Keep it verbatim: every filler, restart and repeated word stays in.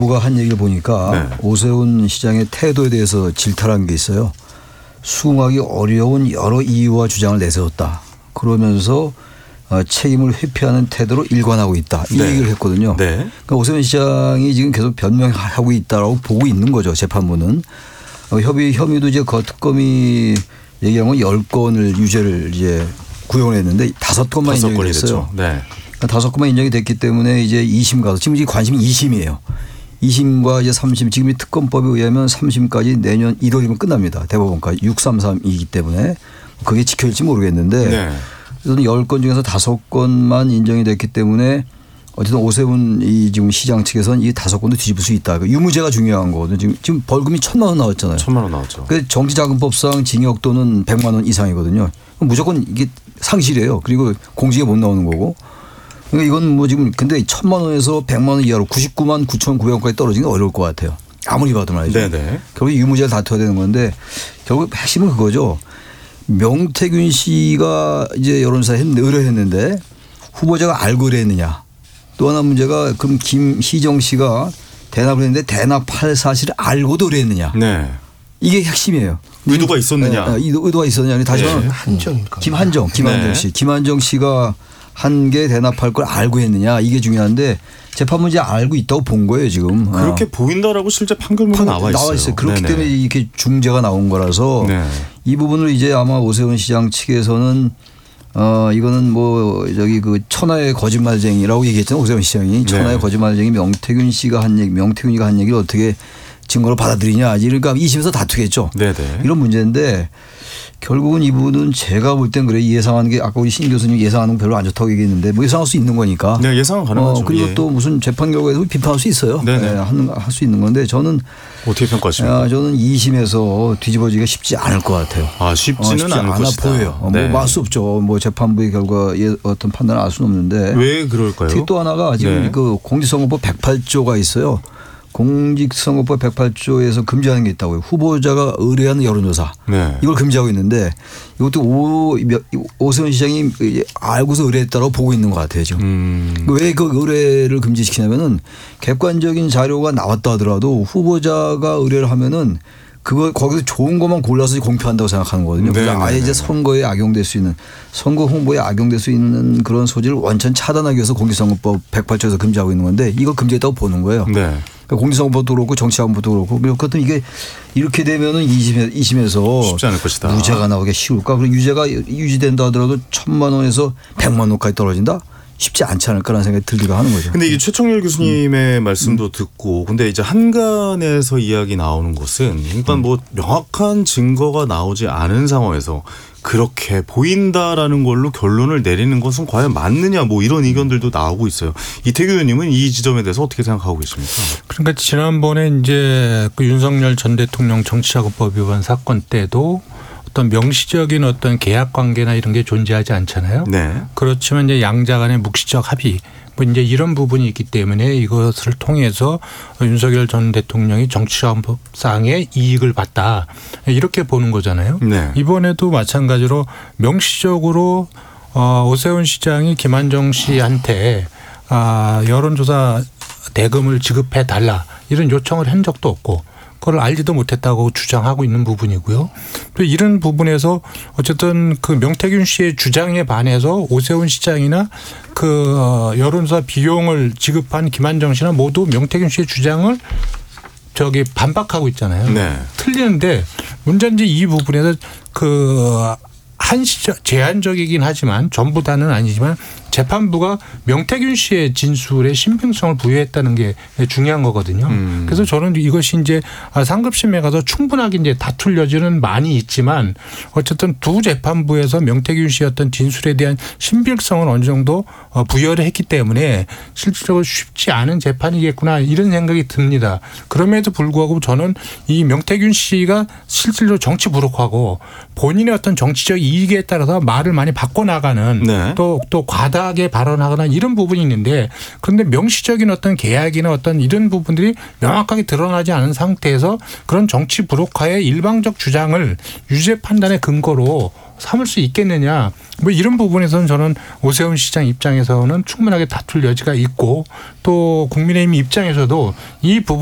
누가 한 얘기를 보니까 네. 오세훈 시장의 태도에 대해서 질타한 게 있어요. 수긍하기 어려운 여러 이유와 주장을 내세웠다. 그러면서 책임을 회피하는 태도로 일관하고 있다. 이 네. 얘기를 했거든요. 네. 그러니까 오세훈 시장이 지금 계속 변명하고 있다라고 보고 있는 거죠. 재판부는. 협의 혐의도 이제 거특검이 얘기한 건 열 건을 유죄를 이제 구형을 했는데 다섯 건만 다섯 인정이 됐어요. 네. 그러니까 다섯 건만 인정이 됐기 때문에 이제 이 심 가서 지금 관심이 이 심이에요. 이 심과 이제 삼 심 지금 이 특검법에 의하면 삼 심까지 내년 일월이면 끝납니다. 대법원까지 육삼삼이기 때문에 그게 지켜질지 모르겠는데 네. 저는 열 건 중에서 다섯 건만 인정이 됐기 때문에 어쨌든 오세훈 이 지금 시장 측에서는 이 다섯 건도 뒤집을 수 있다. 유무죄가 중요한 거거든요. 지금, 지금 벌금이 천만 원 나왔잖아요. 천만 원 나왔죠. 그 정치자금법상 징역 또는 백만 원 이상이거든요. 무조건 이게 상실이에요. 그리고 공직에 못 나오는 거고. 그러니까 이건 뭐 지금 근데 천만 원에서 백만 원 이하로 구십구만 구천구백 원까지 떨어지는 게 어려울 것 같아요. 아무리 봐도 말이죠. 네네. 결국 유무죄를 다투어야 되는 건데 결국 핵심은 그거죠. 명태균 씨가 이제 여론조사에 의뢰했는데 후보자가 알고 의뢰했느냐. 또 하나 문제가 그럼 김희정 씨가 대납을 했는데 대납할 사실을 알고도 의뢰했느냐. 네. 이게 핵심이에요. 의도가 있었느냐. 네, 의도가 있었느냐. 다시 말하면 네. 한정일까. 김한정, 김한정 네. 씨. 김한정 씨가 한 개 대납할 걸 알고 했느냐. 이게 중요한데 재판부 이제 알고 있다고 본 거예요 지금. 그렇게 어. 보인다라고 실제 판결문에 나와 있어요. 나와 있어요. 그렇기 네네. 때문에 이렇게 중재가 나온 거라서 네. 이 부분을 이제 아마 오세훈 시장 측에서는 어 이거는 뭐 저기 그 천하의 거짓말쟁이라고 얘기했잖아요. 오세훈 시장이 천하의 네. 거짓말쟁이 명태균 씨가 한 얘기, 명태균이가 한 얘기를 어떻게 증거로 받아들이냐. 그러니까 이 심에서 다투겠죠. 네네. 이런 문제인데 결국은 이분은 제가 볼 땐 그래 예상하는 게 아까 우리 신 교수님 예상하는 건 별로 안 좋다고 얘기했는데 뭐 예상할 수 있는 거니까. 네, 예상은 가능하죠. 어, 그리고 예. 또 무슨 재판 결과에도 비판할 수 있어요. 네, 할 수 있는 건데 저는 어떻게 평가하십니까? 아, 저는 이 심에서 뒤집어지기가 쉽지 않을 것 같아요. 아, 쉽지는 어, 쉽지 않을 않아 것이다. 보여요. 어, 네. 뭐 알 수 없죠. 뭐 재판부의 결과에 어떤 판단을 알 수는 없는데. 왜 그럴까요? 특히 또 하나가 지금 네. 그 공직선거법 백팔 조가 있어요. 공직선거법 백팔 조에서 금지하는 게 있다고요. 후보자가 의뢰하는 여론조사. 네. 이걸 금지하고 있는데 이것도 오, 오세훈 시장이 알고서 의뢰했다고 보고 있는 것 같아요 지금. 음. 왜 그 의뢰를 금지시키냐면은 객관적인 자료가 나왔다 하더라도 후보자가 의뢰를 하면은 그거 거기서 좋은 것만 골라서 공표한다고 생각하는 거거든요. 그래서 아예 이제 선거에 악용될 수 있는 선거 홍보에 악용될 수 있는 그런 소지를 완전 차단하기 위해서 공직선거법 백팔 조에서 금지하고 있는 건데 이거 금지했다고 보는 거예요. 네. 그러니까 공직선거법도 그렇고 정치자금법도 그렇고 그렇거든 이게 이렇게 되면은 이 심에서 쉽지 않을 것이다. 무죄가 나오기 쉬울까? 그리고 유죄가 유지된다 하더라도 천만 원에서 백만 원까지 떨어진다? 쉽지 않지 않을까라는 생각이 들기도 하는 거죠. 근데 이 최청렬 교수님의 음. 말씀도 음. 듣고 근데 이제 한간에서 이야기 나오는 것은 그러니까 음. 뭐 명확한 증거가 나오지 않은 상황에서 그렇게 보인다라는 걸로 결론을 내리는 것은 과연 맞느냐 뭐 이런 의견들도 나오고 있어요. 이태규 의원님은 이 지점에 대해서 어떻게 생각하고 계십니까? 그러니까 지난번에 이제 그 윤석열 전 대통령 정치자금법 위반 사건 때도 어떤 명시적인 어떤 계약 관계나 이런 게 존재하지 않잖아요. 네. 그렇지만 이제 양자 간의 묵시적 합의 뭐 이제 이런 부분이 있기 때문에 이것을 통해서 윤석열 전 대통령이 정치자금법상의 이익을 봤다 이렇게 보는 거잖아요. 네. 이번에도 마찬가지로 명시적으로 어 오세훈 시장이 김한정 씨한테 아 여론조사 대금을 지급해 달라 이런 요청을 한 적도 없고 그걸 알지도 못했다고 주장하고 있는 부분이고요. 또 이런 부분에서 어쨌든 그 명태균 씨의 주장에 반해서 오세훈 시장이나 그 여론조사 비용을 지급한 김한정 씨나 모두 명태균 씨의 주장을 저기 반박하고 있잖아요. 네. 틀리는데 문제는 이제 이 부분에서 그 한시적 제한적이긴 하지만 전부 다는 아니지만 재판부가 명태균 씨의 진술에 신빙성을 부여했다는 게 중요한 거거든요. 음. 그래서 저는 이것이 이제 상급심에 가서 충분하게 이제 다툴 여지는 많이 있지만 어쨌든 두 재판부에서 명태균 씨의 어떤 진술에 대한 신빙성을 어느 정도 부여를 했기 때문에 실질적으로 쉽지 않은 재판이겠구나 이런 생각이 듭니다. 그럼에도 불구하고 저는 이 명태균 씨가 실질적으로 정치 부록하고 본인의 어떤 정치적 이익에 따라서 말을 많이 바꿔나가는 네. 또, 또 과다 유사하게 발언하거나 이런 부분이 있는데 그런데 명시적인 어떤 계약이나 어떤 이런 부분들이 명확하게 드러나지 않은 상태에서 그런 정치 불혹화의 일방적 주장을 유죄 판단의 근거로 삼을 수 있겠느냐. 뭐 이런 부분에서는 저는 오세훈 시장 입장에서는 충분하게 다툴 여지가 있고 또 국민의힘 입장에서도 이 부분